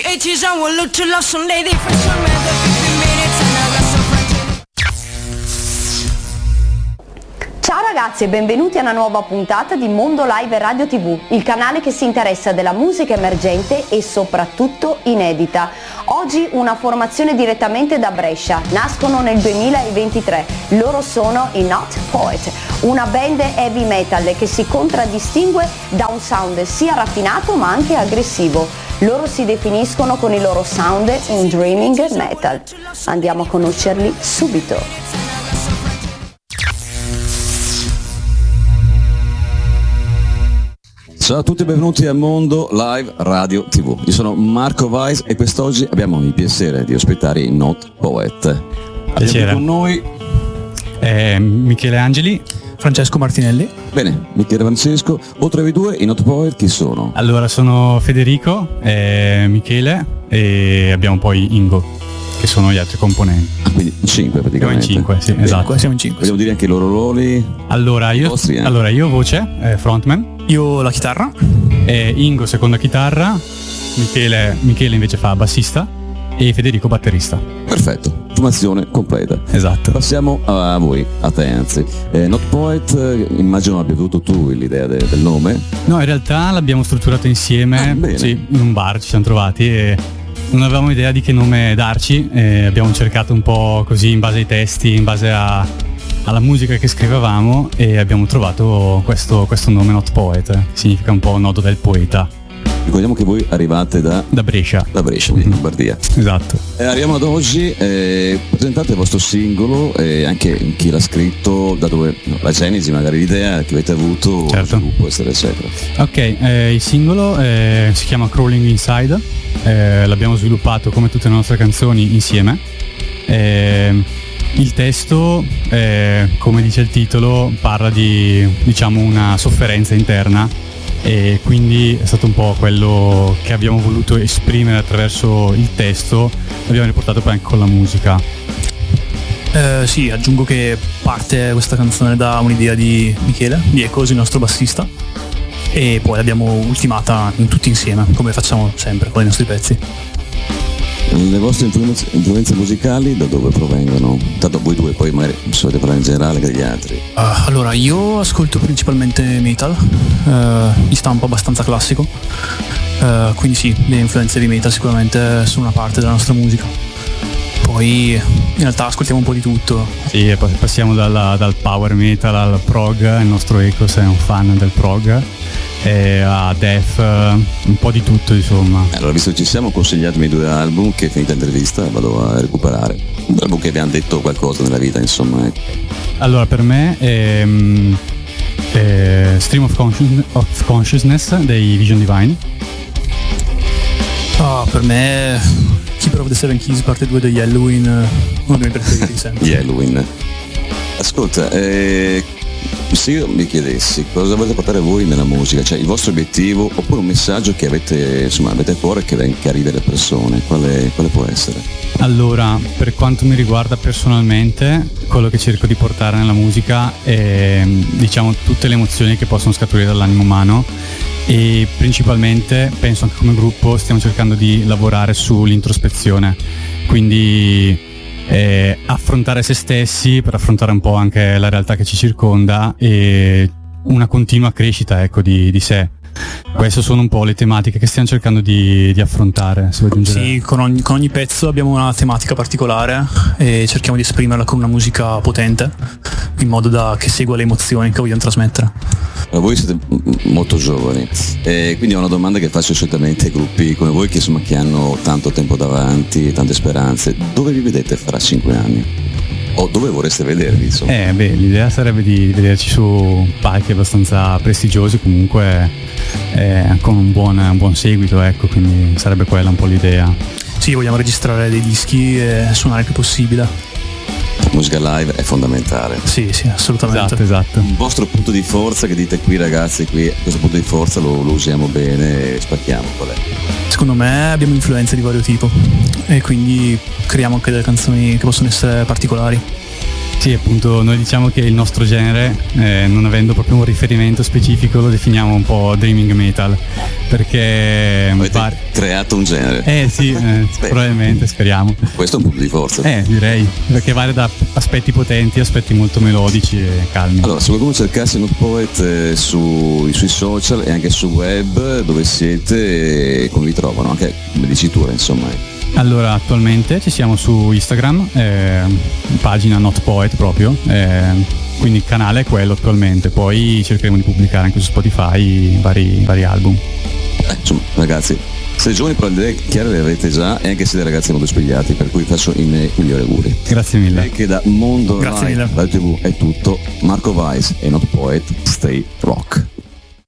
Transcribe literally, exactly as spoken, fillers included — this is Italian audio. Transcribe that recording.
ages and we'll look to love some lady for some other fifty minutes and I got some friends. Ciao ragazzi e benvenuti a una nuova puntata di Mondo Live Radio tivù, il canale che si interessa della musica emergente e soprattutto inedita. Oggi una formazione direttamente da Brescia, nascono nel duemilaventitré, loro sono i Not Poet, una band heavy metal che si contraddistingue da un sound sia raffinato ma anche aggressivo. Loro si definiscono con il loro sound un dreaming metal. Andiamo a conoscerli subito. Ciao a tutti e benvenuti a Mondo Live Radio tivù. Io sono Marco Weiss e quest'oggi abbiamo il piacere di ospitare i Not Poet. Abbiamo con noi eh, Michele Angeli, Francesco Martinelli. Bene, Michele Francesco. Oltre ai due, i Not Poet chi sono? Allora sono Federico, eh, Michele e abbiamo poi Ingo, che sono gli altri componenti. Ah, quindi in cinque praticamente. Siamo in cinque, sì, bene, esatto. Siamo in cinque. Vogliamo dire anche i loro ruoli? Allora io, vostri, eh? allora, io voce, eh, frontman. Io la chitarra. Eh, Ingo seconda chitarra, Michele, Michele invece fa bassista e Federico batterista. Perfetto, formazione completa. Esatto. Passiamo a voi, a te anzi. Eh, Not Poet, eh, immagino abbia avuto tu l'idea de- del nome. No, in realtà l'abbiamo strutturato insieme, ah, sì, in un bar ci siamo trovati e non avevamo idea di che nome darci, e abbiamo cercato un po' così in base ai testi, in base a alla musica che scrivevamo e abbiamo trovato questo, questo nome Not Poet, che significa un po' nodo del poeta. Ricordiamo che voi arrivate da, da Brescia. Da Brescia, quindi Lombardia. Esatto. Eh, arriviamo ad oggi, eh, presentate il vostro singolo e anche chi l'ha scritto, da dove no, la genesi, magari l'idea che avete avuto, certo. Il gruppo, eccetera, eccetera. Ok, eh, il singolo eh, si chiama Crawling Inside, eh, l'abbiamo sviluppato come tutte le nostre canzoni insieme. Eh, Il testo, eh, come dice il titolo, parla di, diciamo, una sofferenza interna e quindi è stato un po' quello che abbiamo voluto esprimere attraverso il testo, l'abbiamo riportato poi anche con la musica. Eh, sì, aggiungo che parte questa canzone da un'idea di Michele, di Echoes, il nostro bassista, e poi l'abbiamo ultimata in tutti insieme, come facciamo sempre con i nostri pezzi. Le vostre influenze, influenze musicali da dove provengono? Tanto voi due poi magari se volete parlare in generale che gli altri. Uh, allora io ascolto principalmente metal, uh, di stampo abbastanza classico, uh, quindi sì, le influenze di metal sicuramente sono una parte della nostra musica. Poi in realtà ascoltiamo un po' di tutto. Sì, e poi passiamo dalla, dal power metal al prog, il nostro Ecos è un fan del prog. E a death, un po' di tutto insomma. Allora, visto che ci siamo, consigliatemi due album che finita l'intervista vado a recuperare. Un album che vi hanno detto qualcosa nella vita, insomma. Ecco. Allora per me è, è Stream of, Conscious- of Consciousness dei Vision Divine. Ah, per me Keeper of the Seven Keys parte due degli Halloween, uno dei miei preferiti sempre. Gli Halloween. Ascolta, eh, se io mi chiedessi cosa volete portare voi nella musica, cioè il vostro obiettivo oppure un messaggio che avete, insomma, avete a cuore che, che arrivi alle persone, quale, quale può essere? Allora, per quanto mi riguarda personalmente, quello che cerco di portare nella musica è, diciamo, tutte le emozioni che possono scaturire dall'animo umano e principalmente penso anche come gruppo stiamo cercando di lavorare sull'introspezione, quindi Eh, affrontare se stessi per affrontare un po' anche la realtà che ci circonda e una continua crescita, ecco, di, di sé. Queste sono un po' le tematiche che stiamo cercando di, di affrontare. Se vuoi sì, con ogni, con ogni pezzo abbiamo una tematica particolare e cerchiamo di esprimerla con una musica potente in modo da che segua le emozioni che vogliamo trasmettere. Voi siete molto giovani e quindi ho una domanda che faccio solitamente ai gruppi come voi che, insomma, che hanno tanto tempo davanti, tante speranze. Dove vi vedete fra cinque anni? O dove vorreste vedervi, insomma? Eh beh, l'idea sarebbe di vederci su palchi abbastanza prestigiosi, comunque eh, con un buon, un buon seguito, ecco, quindi sarebbe quella un po' l'idea. Sì, vogliamo registrare dei dischi e suonare il più possibile. La musica live è fondamentale. Sì, sì, assolutamente. Esatto, esatto. Il vostro punto di forza che dite qui ragazzi, qui questo punto di forza lo, lo usiamo bene e spacchiamo, qual è? Secondo me abbiamo influenze di vario tipo e quindi creiamo anche delle canzoni che possono essere particolari. Sì, appunto, noi diciamo che il nostro genere, eh, non avendo proprio un riferimento specifico, lo definiamo un po' dreaming metal, perché avete pare... creato un genere. Eh sì, eh, probabilmente, speriamo. Questo è un punto di forza. Eh, direi, perché varia da aspetti potenti, aspetti molto melodici e calmi. Allora, se qualcuno cercasse Not Poet eh, su, sui social e anche sul web, dove siete, eh, come vi trovano? Anche come dicitura, insomma. Allora, attualmente ci siamo su Instagram, eh, pagina Not Poet proprio, eh, quindi il canale è quello attualmente, poi cercheremo di pubblicare anche su Spotify vari, vari album. Eh, insomma, ragazzi, siete giovani però le idee chiare le avete già, e anche siete ragazzi molto spigliati, per cui faccio i miei migliori auguri. Grazie mille. E che da Mondo Grazie Live mille. Radio tivù è tutto. Marco Weiss e Not Poet, stay rock.